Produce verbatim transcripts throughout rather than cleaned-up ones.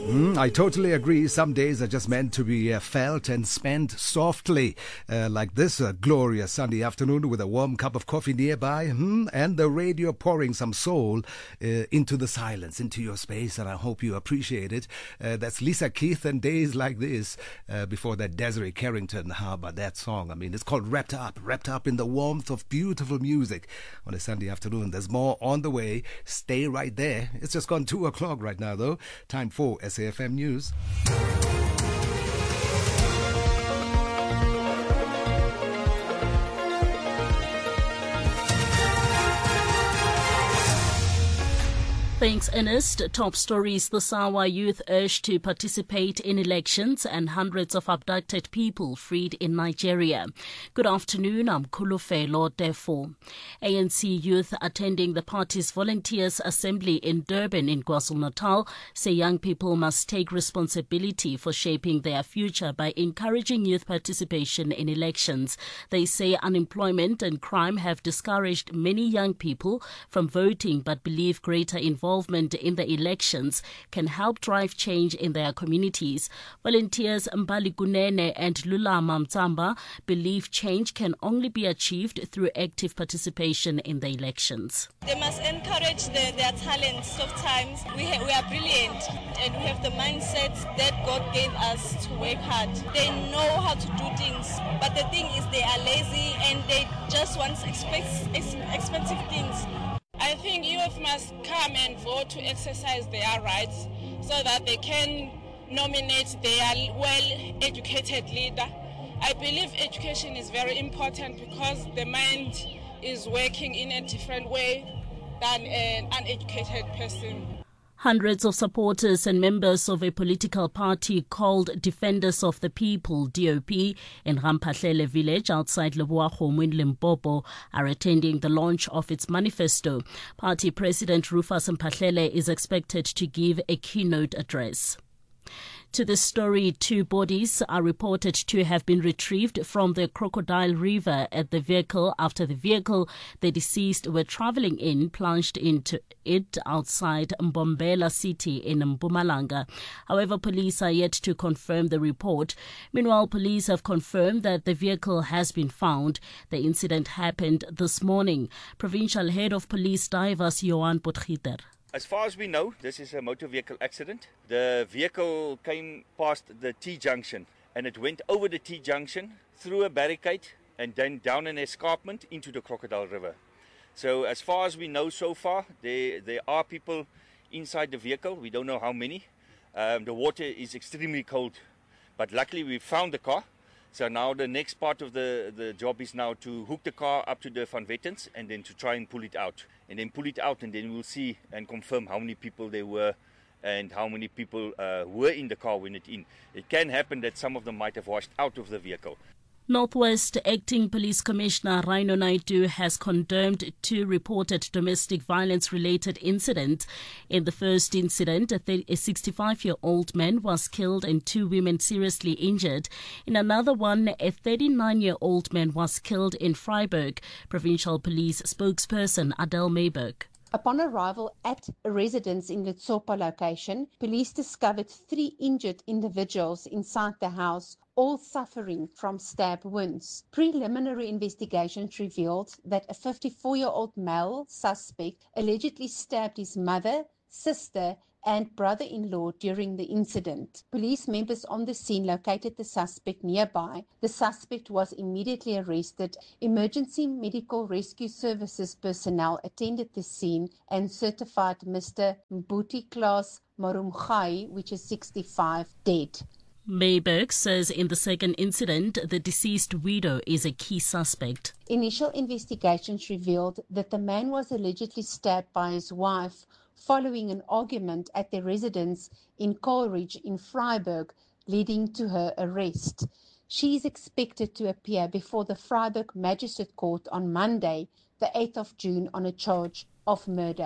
Mm, I totally agree. Some days are just meant to be uh, felt and spent softly, uh, like this uh, glorious Sunday afternoon with a warm cup of coffee nearby, mm, and the radio pouring some soul uh, into the silence, into your space, and I hope you appreciate it. Uh, that's Lisa Keith and Days Like This. Uh, before that, Desiree Carrington. How about that song? I mean, it's called Wrapped Up, wrapped up in the warmth of beautiful music on a Sunday afternoon. There's more on the way. Stay right there. It's just gone two o'clock right now, though. Time for S A F M News. Thanks, Ernest. Top stories. The Sawa youth urged to participate in elections and hundreds of abducted people freed in Nigeria. Good afternoon. I'm Kulufelo Defo. A N C youth attending the party's volunteers assembly in Durban in KwaZulu-Natal say young people must take responsibility for shaping their future by encouraging youth participation in elections. They say unemployment and crime have discouraged many young people from voting, but believe greater involvement Involvement in the elections can help drive change in their communities. Volunteers Mbali Gunene and Lulama Mtsamba believe change can only be achieved through active participation in the elections. They must encourage the, their talents. Of times we, ha- we are brilliant and we have the mindset that God gave us to work hard. They know how to do things, but the thing is they are lazy and they just want expe- ex- expensive things. I think youth must come and vote to exercise their rights so that they can nominate their well-educated leader. I believe education is very important because the mind is working in a different way than an uneducated person. Hundreds of supporters and members of a political party called Defenders of the People, D O P, in Ramphahlele village outside Leboakgomo in Limpopo are attending the launch of its manifesto. Party President Rufus Mphahlele is expected to give a keynote address. To this story, two bodies are reported to have been retrieved from the Crocodile River at the vehicle after the vehicle the deceased were traveling in plunged into it outside Mbombela city in Mpumalanga. However, police are yet to confirm the report. Meanwhile, police have confirmed that the vehicle has been found. The incident happened this morning. Provincial Head of Police Divers Johan Potgieter. As far as we know, this is a motor vehicle accident. The vehicle came past the T-junction and it went over the T-junction, through a barricade and then down an escarpment into the Crocodile River. So as far as we know so far, there, there are people inside the vehicle. We don't know how many. Um, the water is extremely cold, but luckily we found the car. So now the next part of the, the job is now to hook the car up to the Van Vettens and then to try and pull it out. And then pull it out and then we'll see and confirm how many people there were and how many people uh, were in the car when it in. It can happen that some of them might have washed out of the vehicle. Northwest Acting Police Commissioner Rhino Naidu has condemned two reported domestic violence-related incidents. In the first incident, a sixty-five-year-old man was killed and two women seriously injured. In another one, a thirty-nine-year-old man was killed in Vryburg. Provincial Police spokesperson Adele Mayberg. Upon arrival at a residence in the Tsopa location, police discovered three injured individuals inside the house, all suffering from stab wounds. Preliminary investigations revealed that a fifty-four-year-old male suspect allegedly stabbed his mother, sister, and brother-in-law during the incident. Police members on the scene located the suspect nearby. The suspect was immediately arrested. Emergency medical rescue services personnel attended the scene and certified Mister Mbuti Klaas Marumkhai, which is sixty-five, dead. Mayberg says in the second incident, the deceased widow is a key suspect. Initial investigations revealed that the man was allegedly stabbed by his wife following an argument at their residence in Coleridge in Vryburg, leading to her arrest. She is expected to appear before the Vryburg Magistrate Court on Monday, the eighth of June, on a charge of murder.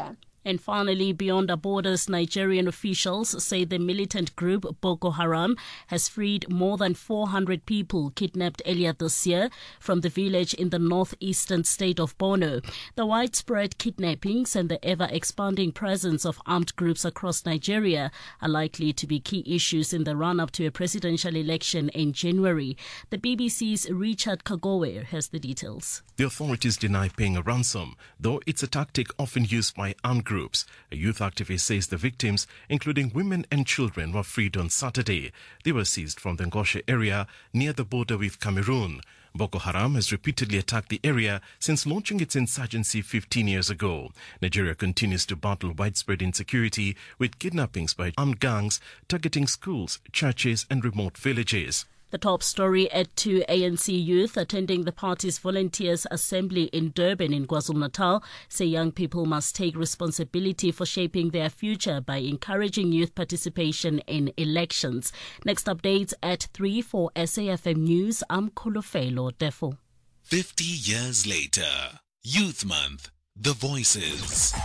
And finally, beyond our borders, Nigerian officials say the militant group Boko Haram has freed more than four hundred people kidnapped earlier this year from the village in the northeastern state of Borno. The widespread kidnappings and the ever-expanding presence of armed groups across Nigeria are likely to be key issues in the run-up to a presidential election in January. The B B C's Richard Kagowe has the details. The authorities deny paying a ransom, though it's a tactic often used by armed groups. A youth activist says the victims, including women and children, were freed on Saturday. They were seized from the Ngoshe area near the border with Cameroon. Boko Haram has repeatedly attacked the area since launching its insurgency fifteen years ago. Nigeria continues to battle widespread insecurity with kidnappings by armed gangs targeting schools, churches and remote villages. The top story at two A N C youth attending the party's volunteers assembly in Durban in KwaZulu-Natal say young people must take responsibility for shaping their future by encouraging youth participation in elections. Next updates at three for S A F M News. I'm Kolofelo Defo. Fifty years later, Youth Month, The Voices.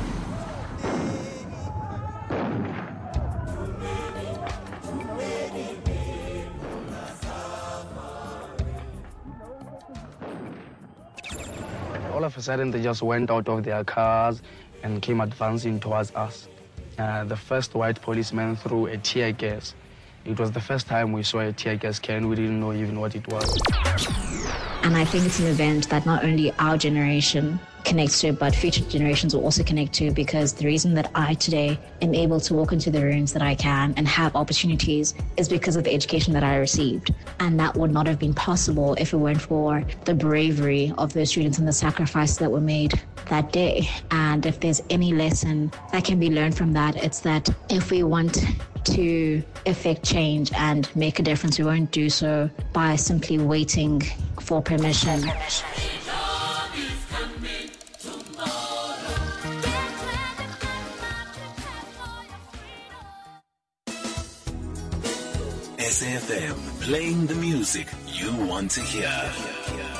All of a sudden, they just went out of their cars and came advancing towards us. Uh, the first white policeman threw a tear gas. It was the first time we saw a tear gas can. We didn't know even what it was. And I think it's an event that not only our generation connects to, but future generations will also connect to, because the reason that I today am able to walk into the rooms that I can and have opportunities is because of the education that I received. And that would not have been possible if it weren't for the bravery of those students and the sacrifices that were made that day. And if there's any lesson that can be learned from that, it's that if we want to effect change and make a difference, we won't do so by simply waiting for permission. S A F M, playing the music you want to hear.